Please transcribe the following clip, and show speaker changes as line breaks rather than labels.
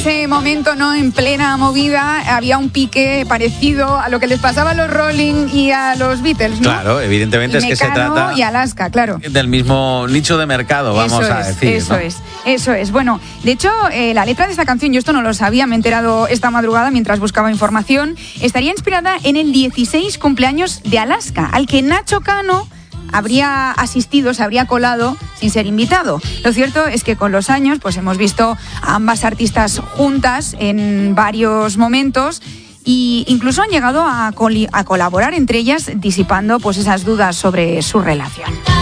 ese momento, ¿no? En plena movida, había un pique parecido a lo que les pasaba a los Rolling y a los Beatles, ¿no?
Claro, evidentemente es que se trata
y Alaska, claro.
del mismo nicho de mercado, vamos a decir.
Eso es. Bueno, de hecho, la letra de esta canción, yo esto no lo sabía, me he enterado esta madrugada mientras buscaba información, estaría inspirada en el 16 cumpleaños de Alaska, al que Nacho Cano habría asistido, se habría colado sin ser invitado. Lo cierto es que con los años pues hemos visto a ambas artistas juntas en varios momentos e incluso han llegado a colaborar entre ellas, disipando pues esas dudas sobre su relación.